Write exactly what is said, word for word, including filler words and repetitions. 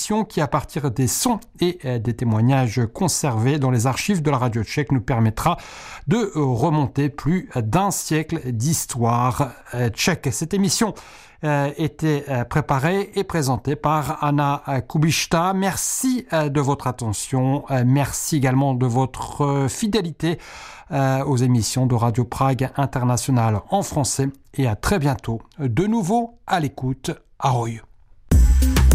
émission qui, à partir des sons et euh, des témoignages conservés dans les archives de la radio tchèque, nous permettra de euh, remonter plus d'un siècle d'histoire euh, tchèque. Cette émission Euh, était euh, préparé et présenté par Anna euh, Kubišta. Merci euh, de votre attention. Euh, merci également de votre euh, fidélité euh, aux émissions de Radio Prague International en français. Et à très bientôt. De nouveau à l'écoute. Ahoj.